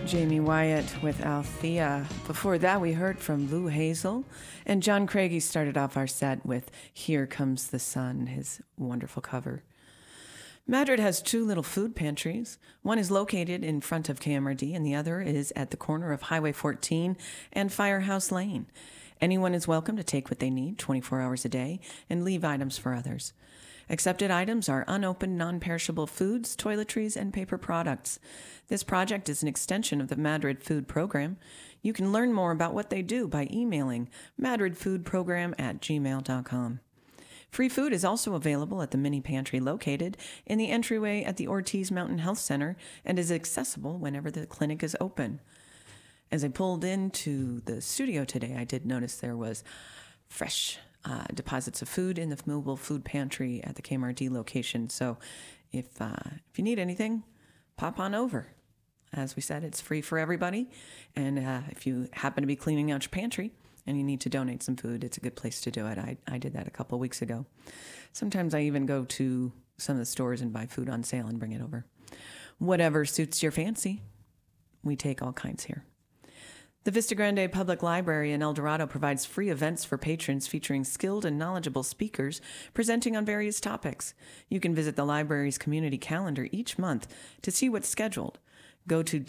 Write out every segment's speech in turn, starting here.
Jamie Wyatt with Althea. Before that, we heard from Lou Hazel. And John Craigie started off our set with Here Comes the Sun, his wonderful cover. Madrid has two little food pantries. One is located in front of KMRD, and the other is at the corner of Highway 14 and Firehouse Lane. Anyone is welcome to take what they need 24 hours a day and leave items for others. Accepted items are unopened, non-perishable foods, toiletries, and paper products. This project is an extension of the Madrid Food Program. You can learn more about what they do by emailing madridfoodprogram@gmail.com. Free food is also available at the mini pantry located in the entryway at the Ortiz Mountain Health Center and is accessible whenever the clinic is open. As I pulled into the studio today, I did notice there was fresh deposits of food in the mobile food pantry at the KMRD location. So if you need anything, pop on over. As we said, it's free for everybody. And if you happen to be cleaning out your pantry and you need to donate some food, it's a good place to do it. I did that a couple of weeks ago. Sometimes I even go to some of the stores and buy food on sale and bring it over. Whatever suits your fancy. We take all kinds here. The Vista Grande Public Library in El Dorado provides free events for patrons featuring skilled and knowledgeable speakers presenting on various topics. You can visit the library's community calendar each month to see what's scheduled. Go to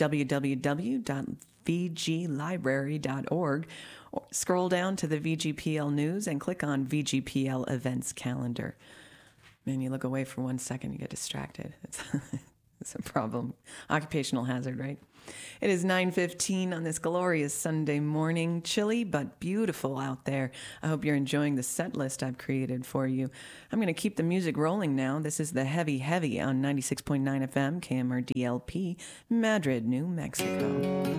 www.vglibrary.org, or scroll down to the VGPL News and click on VGPL Events Calendar. Man, you look away for 1 second, you get distracted. It's a problem. Occupational hazard, right? It is 9:15 on this glorious Sunday morning. Chilly, but beautiful out there. I hope you're enjoying the set list I've created for you. I'm going to keep the music rolling now. This is the Heavy Heavy on 96.9 FM, KMRDLP, Madrid, New Mexico.